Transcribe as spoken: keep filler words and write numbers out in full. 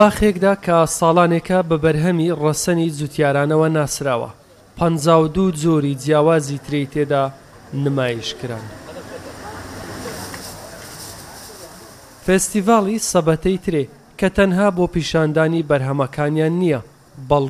باخێکدا کە ساڵانێکە بە بەرهەمی ڕەسەنی جوتیارانەوە ناسراوە پەنجا و دوو جۆری جیاوازی تری تێدا نمایشکران. فێستیڤاڵی سەبەتەی ترێ کە تەنها بۆ پیشاندانی بەرهەمەکانیان نییە بەڵکو